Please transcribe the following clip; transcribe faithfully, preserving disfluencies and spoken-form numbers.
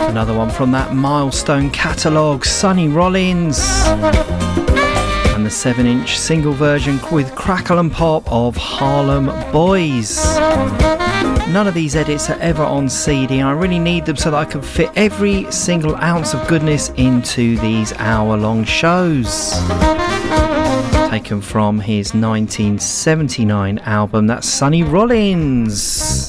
Another one from that milestone catalogue, Sonny Rollins, and the seven inch single version with Crackle and Pop of Harlem Boys. None of these edits are ever on C D. I really need them so that I can fit every single ounce of goodness into these hour-long shows. Taken from his nineteen seventy-nine album, that's Sonny Rollins.